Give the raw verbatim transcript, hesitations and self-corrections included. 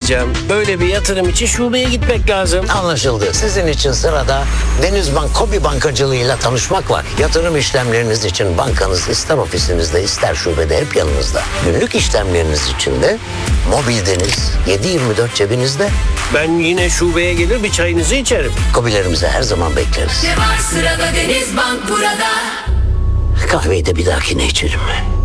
yapacağım. Böyle bir yatırım için şubeye gitmek lazım. Anlaşıldı. Sizin için sırada Denizbank Kobi bankacılığıyla tanışmak var. Yatırım işlemleriniz için bankanız ister ofisinizde ister şubede hep yanınızda. Günlük işlemleriniz için de Mobil Deniz yedi yirmi dört cebinizde. Ben yine şubeye gelir bir çayınızı içerim. Kobilerimizi her zaman bekleriz. Ne var sırada Denizbank burada. Kahveyi de bir dahakine içerim.